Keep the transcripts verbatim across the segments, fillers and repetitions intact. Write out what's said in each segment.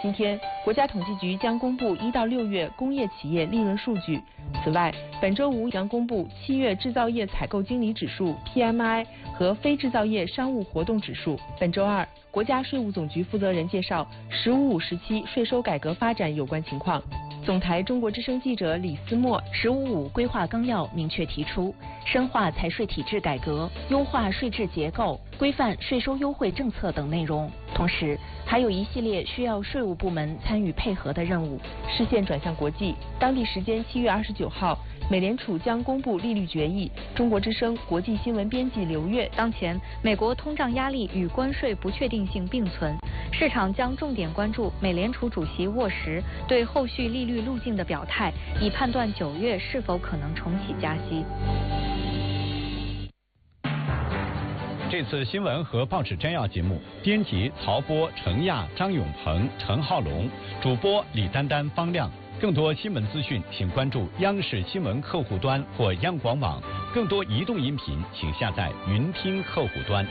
今天，国家统计局将公布一到六月工业企业利润数据。此外，本周五将公布七月制造业采购经理指数 P M I 和非制造业商务活动指数。本周二，国家税务总局负责人介绍“十五五”时期税收改革发展有关情况。总台中国之声记者李思墨， 十五五规划纲要明确提出，深化财税体制改革，优化税制结构，规范税收优惠政策等内容。同时，还有一系列需要税务部门参与配合的任务。视线转向国际，当地时间七月二十九号，美联储将公布利率决议。中国之声国际新闻编辑刘月， 当前美国通胀压力与关税不确定性并存，市场将重点关注美联储主席沃什对后续利率路径的表态，以判断九月是否可能重启加息。 这次新闻和报纸摘要节目，编辑曹波、程亚、张永鹏、陈浩龙，主播李丹丹、方亮。更多新闻资讯，请关注央视新闻客户端或央广网。更多移动音频，请下载云听客户端。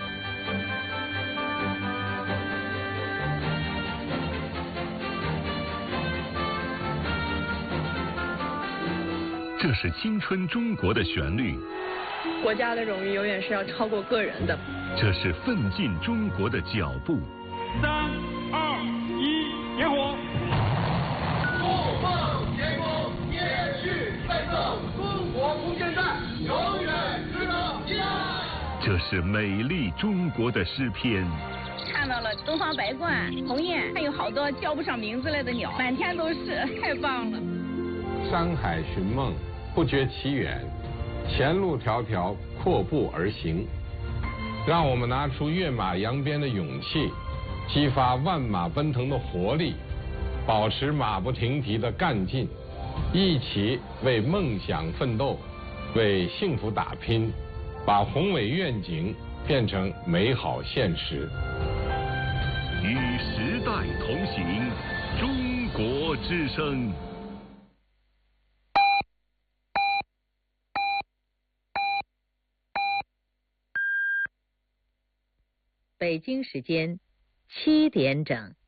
这是青春中国的旋律， 国家的荣誉永远是要超过个人的。 这是奋进中国的脚步。 三二一，点火！ 不放天空，延续奋斗，中国空间站永远值得纪念。 这是美丽中国的诗篇。 看到了东方白鹳、鸿雁，还有好多叫不上名字来的鸟，满天都是，太棒了。 山海寻梦，不觉其远，前路迢迢，阔步而行。让我们拿出跃马扬鞭的勇气，激发万马奔腾的活力，保持马不停蹄的干劲，一起为梦想奋斗，为幸福打拼，把宏伟愿景变成美好现实。 与时代同行，中国之声。 北京时间七点整。